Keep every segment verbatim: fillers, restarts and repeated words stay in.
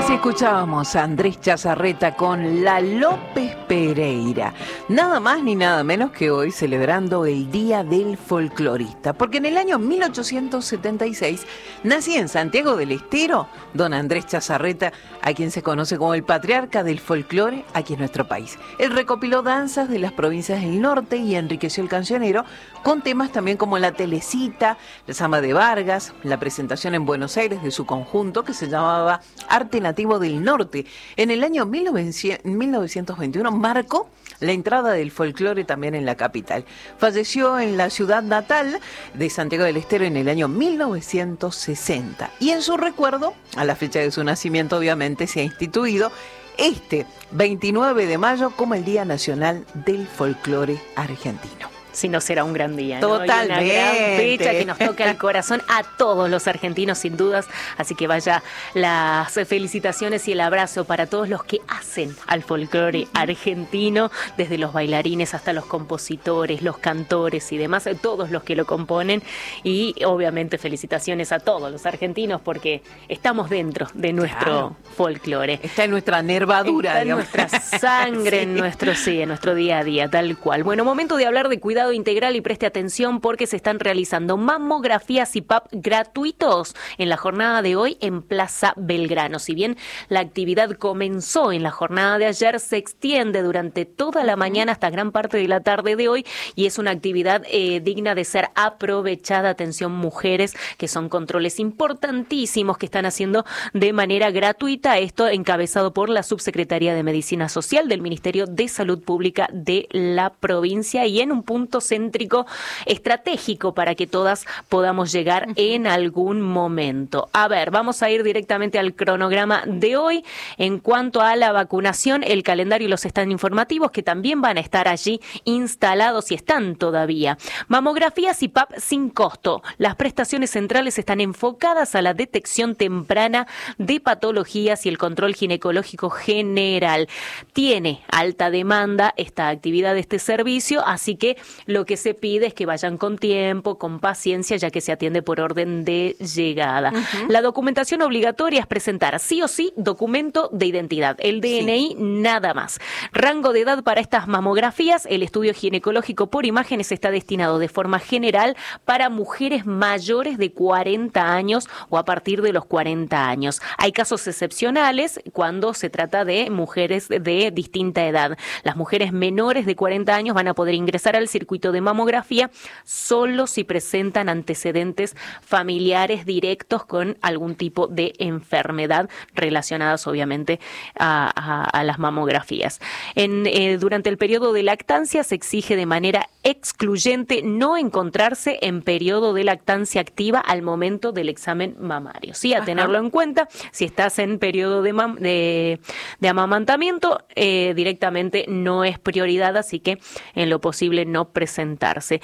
Así escuchábamos a Andrés Chazarreta con La López Pereira. Nada más ni nada menos que hoy celebrando el Día del Folclorista. Porque en el año mil ochocientos setenta y seis nacía en Santiago del Estero don Andrés Chazarreta, a quien se conoce como el patriarca del folclore aquí en nuestro país. Él recopiló danzas de las provincias del norte y enriqueció el cancionero con temas también como La Telecita, La Samba de Vargas, la presentación en Buenos Aires de su conjunto que se llamaba Arte Nativo del Norte. En el año mil novecientos veintiuno marcó la entrada del folclore también en la capital. Falleció en la ciudad natal de Santiago del Estero en el año mil novecientos sesenta. Y en su recuerdo, a la fecha de su nacimiento obviamente, se ha instituido este veintinueve de mayo como el Día Nacional del Folclore Argentino. Si no, será un gran día, ¿no? Totalmente. Y una gran fecha que nos toca el corazón a todos los argentinos, sin dudas. Así que vaya las felicitaciones y el abrazo para todos los que hacen al folclore argentino, desde los bailarines hasta los compositores, los cantores y demás, todos los que lo componen. Y obviamente felicitaciones a todos los argentinos porque estamos dentro de nuestro claro. folclore. Está en nuestra nervadura, Está en digamos. nuestra sangre, sí. en nuestro sí, en nuestro día a día, tal cual. Bueno, momento de hablar de cuidado integral y preste atención porque se están realizando mamografías y P A P gratuitos en la jornada de hoy en Plaza Belgrano. Si bien la actividad comenzó en la jornada de ayer, se extiende durante toda la mañana hasta gran parte de la tarde de hoy y es una actividad eh, digna de ser aprovechada. Atención mujeres, que son controles importantísimos que están haciendo de manera gratuita. Esto encabezado por la Subsecretaría de Medicina Social del Ministerio de Salud Pública de la provincia y en un punto céntrico estratégico para que todas podamos llegar en algún momento. A ver, vamos a ir directamente al cronograma de hoy. En cuanto a la vacunación, el calendario y los stands informativos que también van a estar allí instalados y están todavía. Mamografías y P A P sin costo. Las prestaciones centrales están enfocadas a la detección temprana de patologías y el control ginecológico general. Tiene alta demanda esta actividad, este servicio, así que lo que se pide es que vayan con tiempo, con paciencia, ya que se atiende por orden de llegada. Uh-huh. La documentación obligatoria es presentar sí o sí documento de identidad, el D N I, sí. nada más. Rango de edad para estas mamografías, el estudio ginecológico por imágenes está destinado de forma general para mujeres mayores de cuarenta años o a partir de los cuarenta años. Hay casos excepcionales cuando se trata de mujeres de distinta edad. Las mujeres menores de cuarenta años van a poder ingresar al circuito de mamografía solo si presentan antecedentes familiares directos con algún tipo de enfermedad relacionadas obviamente a, a, a las mamografías. En, eh, durante el periodo de lactancia se exige de manera excluyente no encontrarse en periodo de lactancia activa al momento del examen mamario. Sí, a Ajá. tenerlo en cuenta. Si estás en periodo de, mam- de, de amamantamiento, eh, directamente no es prioridad, así que en lo posible no presentarse.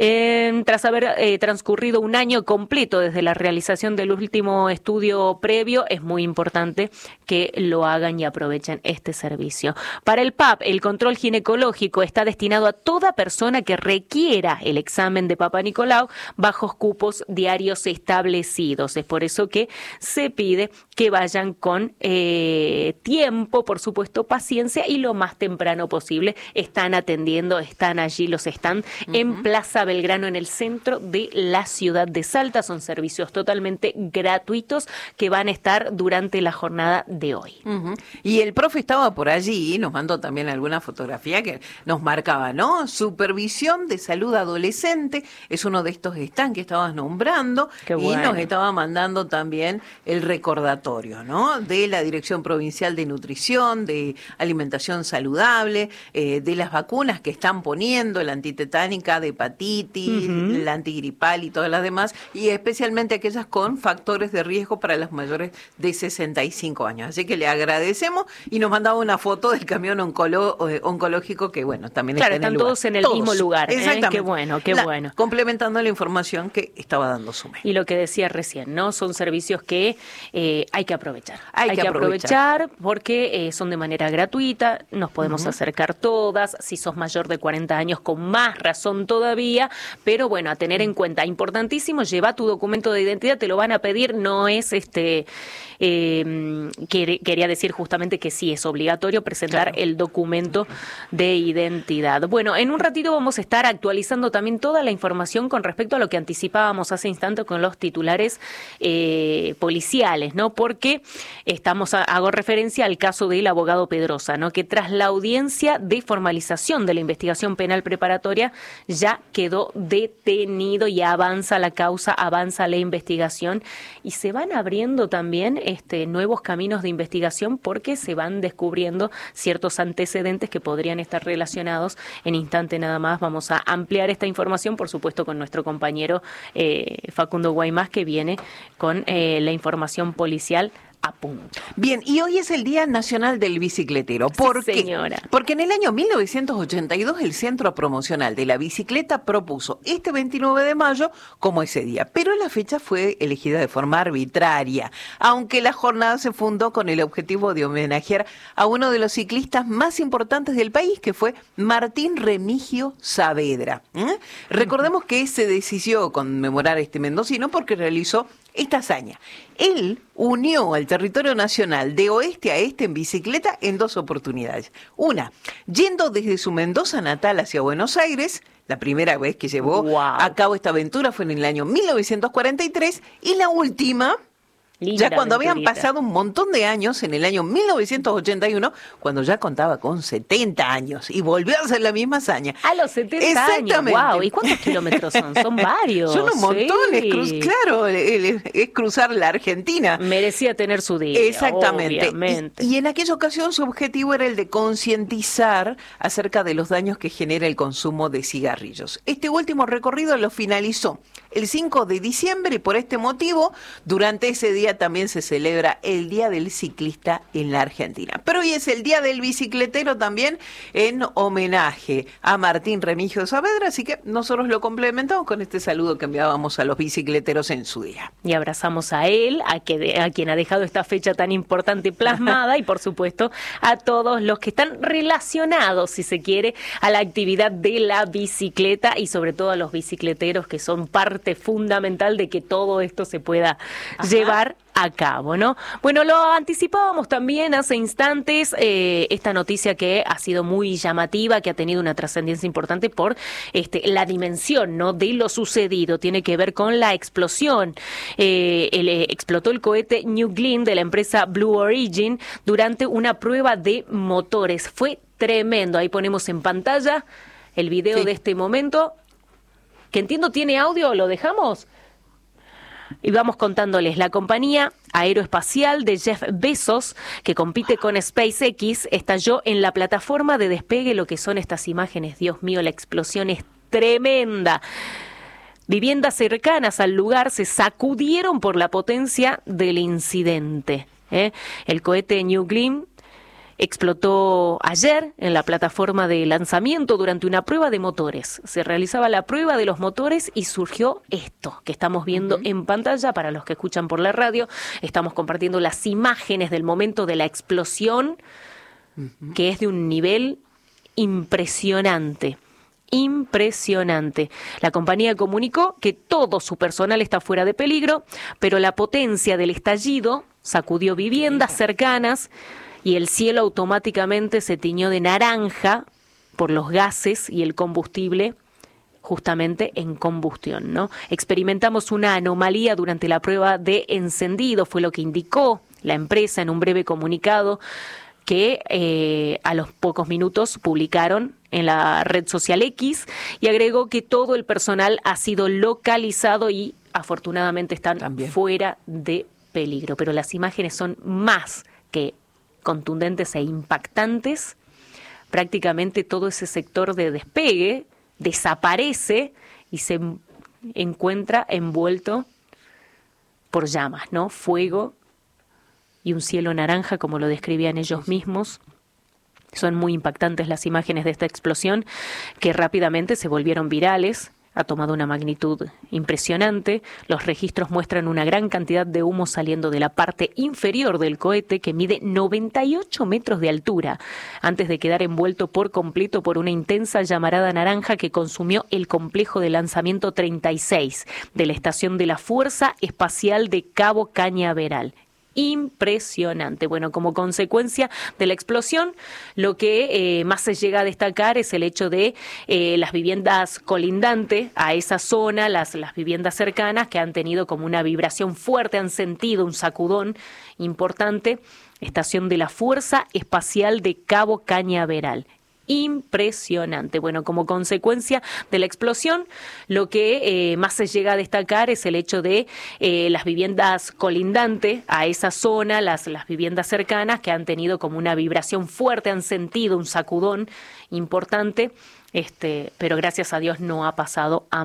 Eh, tras haber eh, transcurrido un año completo desde la realización del último estudio previo, es muy importante que lo hagan y aprovechen este servicio. Para el P A P, el control ginecológico está destinado a toda persona que requiera el examen de Papá Nicolau bajo cupos diarios establecidos. Es por eso que se pide que vayan con eh, tiempo, por supuesto, paciencia y lo más temprano posible. Están atendiendo, están allí, los están uh-huh. en Plaza Belgrano, en el centro de la ciudad de Salta. Son servicios totalmente gratuitos que van a estar durante la jornada de hoy. Uh-huh. Y el profe estaba por allí y nos mandó también alguna fotografía que nos marcaba, ¿no? Supervisión de salud adolescente, es uno de estos stands que estabas nombrando. Qué bueno. Y nos estaba mandando también el recordatorio, ¿no? De la Dirección Provincial de Nutrición, de Alimentación Saludable, eh, de las vacunas que están poniendo, la antitetánica de hepatitis, uh-huh. la antigripal y todas las demás, y especialmente aquellas con factores de riesgo para las mayores de sesenta y cinco años. Así que le agradecemos y nos mandaba una foto del camión oncolo- oncológico que, bueno, también claro, está en están el lugar. todos en el todos. mismo lugar. Exactamente. ¿eh? Qué bueno, qué la, bueno. Complementando la información que estaba dando Sumé. Y lo que decía recién, ¿no? Son servicios que eh, hay que aprovechar. Hay, hay que, que aprovechar. aprovechar porque eh, son de manera gratuita, nos podemos uh-huh. acercar todas. Si sos mayor de cuarenta años, con más razón todavía. Pero bueno, a tener uh-huh. en cuenta, importantísimo, lleva tu documento de identidad, te lo van a pedir, no es este eh, que, quería decir justamente que sí es obligatorio presentar claro. el documento de identidad. Bueno, en un ratito vamos a estar actualizando también toda la información con respecto a lo que anticipábamos hace instante con los titulares eh, policiales, ¿no? Porque estamos, a, hago referencia al caso del abogado Pedrosa, ¿no? Que tras la audiencia de formalización de la investigación penal preparatoria ya quedó detenido y avanza la causa, avanza la investigación y se van abriendo también este, nuevos caminos de investigación porque se van descubriendo ciertos antecedentes que podrían estar relacionados. En instante nada más vamos a ampliar esta información, por supuesto, con nuestro compañero eh, Facundo Guaymás, que viene con eh, la información policial a punto. Bien, y hoy es el Día Nacional del Bicicletero. ¿Por sí, qué? Señora. Porque en el año mil novecientos ochenta y dos el Centro Promocional de la Bicicleta propuso este veintinueve de mayo como ese día, pero la fecha fue elegida de forma arbitraria, aunque la jornada se fundó con el objetivo de homenajear a uno de los ciclistas más importantes del país, que fue Martín Remigio Saavedra. ¿Eh? Recordemos que se decidió conmemorar este mendocino porque realizó esta hazaña. Él unió al territorio nacional de oeste a este en bicicleta en dos oportunidades. Una, yendo desde su Mendoza natal hacia Buenos Aires. La primera vez que llevó wow. a cabo esta aventura fue en el año mil novecientos cuarenta y tres y la última, Linda ya cuando aventurita. Habían pasado un montón de años, en el año mil novecientos ochenta y uno, cuando ya contaba con setenta años y volvió a hacer la misma hazaña. A los setenta Exactamente. años, wow. ¿Y cuántos kilómetros son? Son varios. Son un montón, sí. es cruz, claro, es, es cruzar la Argentina. Merecía tener su día. Exactamente. Obviamente. Y, y en aquella ocasión su objetivo era el de concientizar acerca de los daños que genera el consumo de cigarrillos. Este último recorrido lo finalizó el cinco de diciembre y por este motivo, durante ese día también se celebra el Día del Ciclista en la Argentina. Pero hoy es el Día del Bicicletero también en homenaje a Martín Remigio Saavedra, así que nosotros lo complementamos con este saludo que enviábamos a los bicicleteros en su día. Y abrazamos a él, a, que, a quien ha dejado esta fecha tan importante plasmada y por supuesto a todos los que están relacionados, si se quiere, a la actividad de la bicicleta y sobre todo a los bicicleteros que son parte fundamental de que todo esto se pueda Ajá. llevar a cabo, ¿no? Bueno, lo anticipábamos también hace instantes, eh, esta noticia que ha sido muy llamativa, que ha tenido una trascendencia importante por este, la dimensión, ¿no?, de lo sucedido. Tiene que ver con la explosión. Eh, el, eh, explotó el cohete New Glenn de la empresa Blue Origin durante una prueba de motores. Fue tremendo. Ahí ponemos en pantalla el video sí. de este momento, que entiendo tiene audio. ¿Lo dejamos? Y vamos contándoles, la compañía aeroespacial de Jeff Bezos, que compite con SpaceX, estalló en la plataforma de despegue. Lo que son estas imágenes, Dios mío, la explosión es tremenda. Viviendas cercanas al lugar se sacudieron por la potencia del incidente. ¿eh? El cohete New Glenn explotó ayer en la plataforma de lanzamiento durante una prueba de motores. Se realizaba la prueba de los motores y surgió esto que estamos viendo uh-huh. en pantalla. Para los que escuchan por la radio, estamos compartiendo las imágenes del momento de la explosión, uh-huh. que es de un nivel impresionante. Impresionante. La compañía comunicó que todo su personal está fuera de peligro, pero la potencia del estallido sacudió viviendas cercanas y el cielo automáticamente se tiñó de naranja por los gases y el combustible justamente en combustión, ¿no? Experimentamos una anomalía durante la prueba de encendido, fue lo que indicó la empresa en un breve comunicado que eh, a los pocos minutos publicaron en la red social X, y agregó que todo el personal ha sido localizado y afortunadamente están También. fuera de peligro. Pero las imágenes son más que contundentes e impactantes. Prácticamente todo ese sector de despegue desaparece y se encuentra envuelto por llamas, ¿no? Fuego y un cielo naranja, como lo describían ellos mismos. Son muy impactantes las imágenes de esta explosión, que rápidamente se volvieron virales. Ha tomado una magnitud impresionante. Los registros muestran una gran cantidad de humo saliendo de la parte inferior del cohete, que mide noventa y ocho metros de altura, antes de quedar envuelto por completo por una intensa llamarada naranja que consumió el complejo de lanzamiento treinta y seis de la Estación de la Fuerza Espacial de Cabo Cañaveral. impresionante. Bueno, como consecuencia de la explosión, lo que eh, más se llega a destacar es el hecho de eh, las viviendas colindantes a esa zona, las, las viviendas cercanas que han tenido como una vibración fuerte, han sentido un sacudón importante. Estación de la Fuerza Espacial de Cabo Cañaveral. Impresionante. Bueno, como consecuencia de la explosión, lo que eh, más se llega a destacar es el hecho de eh, las viviendas colindantes a esa zona, las, las viviendas cercanas que han tenido como una vibración fuerte, han sentido un sacudón importante, este, pero gracias a Dios no ha pasado a